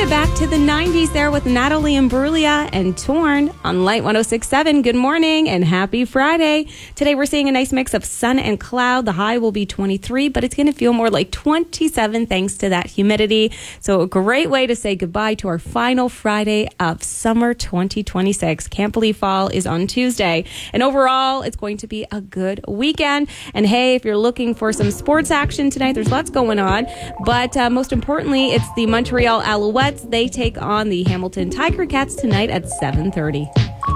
it back to the 90s there with Natalie Imbruglia and Torn on Light 106.7. Good morning and happy Friday. Today we're seeing a nice mix of sun and cloud. The high will be 23, but it's going to feel more like 27 thanks to that humidity. So a great way to say goodbye to our final Friday of summer 2026. Can't believe fall is on Tuesday. And overall, it's going to be a good weekend. And hey, if you're looking for some sports action tonight, there's lots going on. But most importantly, it's the Montreal Alouettes. They take on the Hamilton Tiger Cats tonight at 7:30.